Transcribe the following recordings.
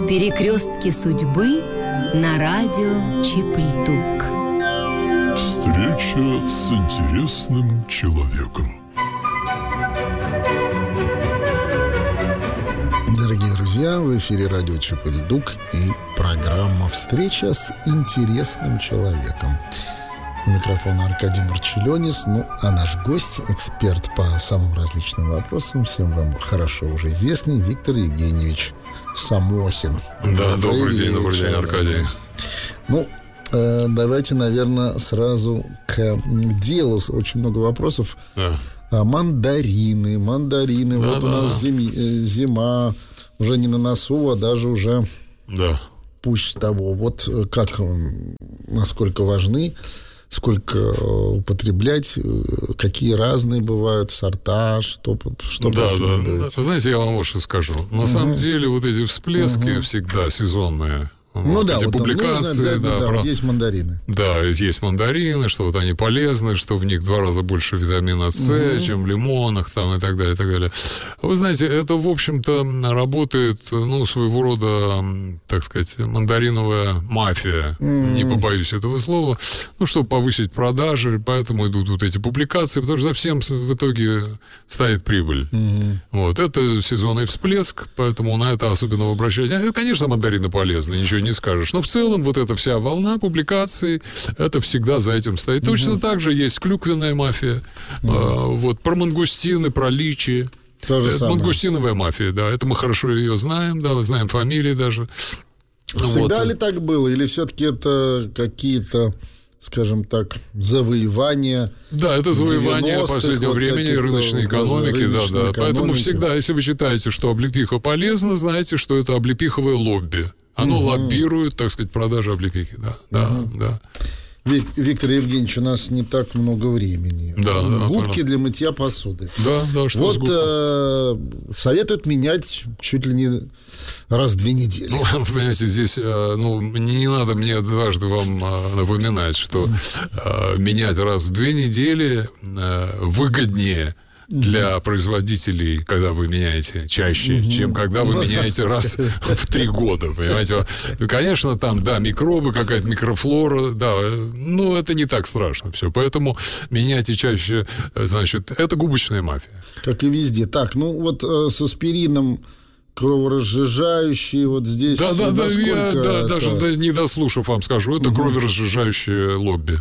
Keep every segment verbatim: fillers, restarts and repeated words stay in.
Перекрестки судьбы на радио Чип-Льдук. Встреча с интересным человеком. Дорогие друзья, в эфире радио Чип-Льдук и программа «Встреча с интересным человеком». У микрофона Аркадий Марчелёнис. Ну, а наш гость, эксперт по самым различным вопросам, всем вам хорошо уже известный, Виктор Евгеньевич Самохин. Да, добрый, добрый день, добрый день, Аркадий. Ну, э, давайте, наверное, сразу к делу. Очень много вопросов. Да. А, мандарины, мандарины. Да, вот да. у нас зими, зима уже не на носу, а даже уже да. пусть того. Вот как, насколько важны, сколько употреблять, какие разные бывают сорта, что, что да, да. Вы знаете, я вам вот что скажу. На uh-huh. самом деле вот эти всплески uh-huh. всегда сезонные. Ну вот да, эти вот публикации, взять, да, да, про... вот есть мандарины. Да, есть мандарины, что вот они полезны, что в них в два раза больше витамина С, угу. чем в лимонах, там, и так далее, и так далее. Вы знаете, это, в общем-то, работает, ну, своего рода, так сказать, мандариновая мафия, mm. не побоюсь этого слова, ну, чтобы повысить продажи, поэтому идут вот эти публикации, потому что за всем в итоге стоит прибыль. Mm-hmm. Вот, это сезонный всплеск, поэтому на это особенно обращать. Конечно, мандарины полезны, ничего не скажешь. Но в целом вот эта вся волна публикаций, это всегда за этим стоит. Uh-huh. Точно так же есть клюквенная мафия. Uh-huh. А, вот, про мангустины, про личи. То же это самое. Мангустиновая мафия, да. Это мы хорошо ее знаем, да, знаем фамилии даже. Всегда вот. ли так было? Или все-таки это какие-то, скажем так, завоевания? Да, это завоевание последнего вот времени рыночной экономики, да, да. Экономики. Поэтому всегда, если вы считаете, что облепиха полезна, знайте, что это облепиховое лобби. Оно угу. лоббирует, так сказать, продажу облепихи. Да, да, угу. да. Виктор Евгеньевич, у нас не так много времени. Да, да, губки пожалуйста. для мытья посуды. Да, да, что вот э, советуют менять чуть ли не раз в две недели. Ну, понимаете, здесь ну, не надо мне дважды вам напоминать, что э, менять раз в две недели э, выгоднее для производителей, когда вы меняете чаще, угу. чем когда вы меняете раз в три года, понимаете? Ну, конечно, там, да, микробы, какая-то микрофлора, да, но это не так страшно все. Поэтому меняйте чаще, значит, это губочная мафия. Как и везде. Так, ну вот э, с аспирином кроворазжижающий, вот здесь... Да, да, да, я да, это... даже да, не дослушав вам скажу, это угу. кроворазжижающее лобби.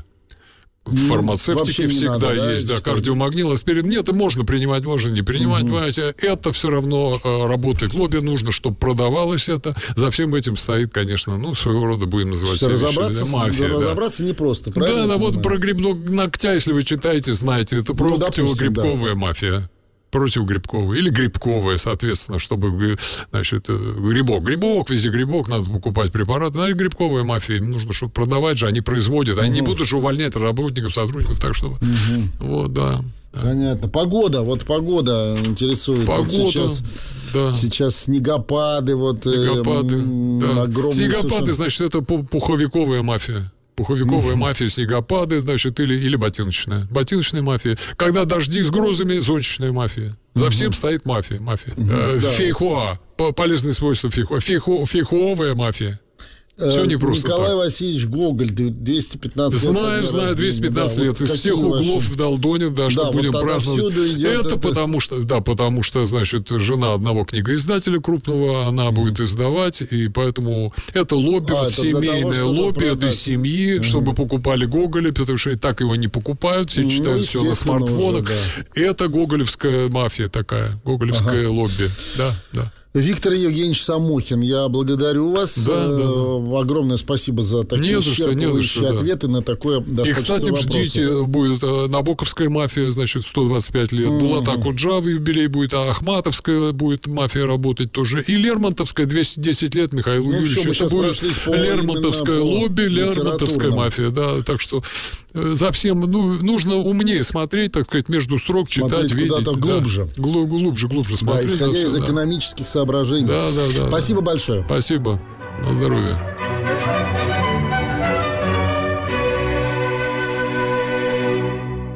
В фармацевтике ну, всегда надо, есть, да, да кардиомагнил, аспирин. Нет, это можно принимать, можно не принимать, угу. понимаете. Это все равно э, работает. Лобби нужно, чтобы продавалось это. За всем этим стоит, конечно, ну, своего рода, будем называть разобраться, мафия. Разобраться да. непросто, правильно? Да, да, вот про грибного ногтя, если вы читаете, знаете, это ну, противогрибковая да. мафия. Противогрибковая или грибковая, соответственно, чтобы, значит, грибок. Грибок, везде грибок, надо покупать препараты. А грибковая мафия, им нужно, чтобы продавать же, они производят. Они угу. не будут же увольнять работников, сотрудников, так что... Угу. Вот, да. Понятно. Погода, вот погода интересует. Погода, вот сейчас, да. сейчас снегопады, вот... Снегопады, э, да. Огромные снегопады, совершенно... значит, это пуховиковая мафия. Пуховиковая uh-huh. мафия, снегопады, значит, или, или ботиночная. Ботиночная мафия. Когда дожди с грозами, зонтичная мафия. За uh-huh. всем стоит мафия. мафия. Uh-huh. Да. Фейхоа. Полезные свойства фейхоа. Фейхо, фейхоовая мафия. Все не просто Николай так. Васильевич Гоголь, двести пятнадцать лет. Знаю, знаю, двести пятнадцать да, лет. Вот из всех углов в Долдоне, да, что да, будем вот праздновать. Это, это потому что, да, потому что, значит, жена одного книгоиздателя крупного, она mm. будет издавать, и поэтому это лобби, а, вот это семейное того, лобби этой семьи, mm. чтобы покупали Гоголя, потому что и так его не покупают, все читают ну, все на смартфонах. Уже, да. Это гоголевская мафия такая, гоголевское ага. лобби. Да, да. Виктор Евгеньевич Самохин, я благодарю вас. Да, да, да. Огромное спасибо за такие исчерпывающие ответы да. на такое достаточно. И, кстати, вопросов. Ждите, будет Набоковская мафия, значит, сто двадцать пять лет. Mm-hmm. Булата Акуджава юбилей будет, а Ахматовская будет мафия работать тоже. И Лермонтовская двести десять лет Михаил ну, Юрьевич. Это будет Лермонтовское лобби, Лермонтовская мафия. Да, так что за всем ну, нужно умнее смотреть, так сказать, между строк читать, видеть. Куда-то глубже. Да, глубже, глубже смотреть. Да, исходя из да. экономических соображений. Да, да, да. Спасибо да. большое. Спасибо. На здоровье.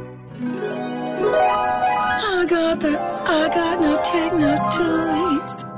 I got the, I got no techno toys.